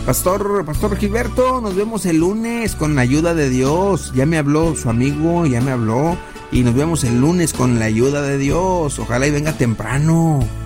Pastor Gilberto, nos vemos el lunes con la ayuda de Dios. Ya me habló su amigo, y nos vemos el lunes con la ayuda de Dios. Ojalá y venga temprano.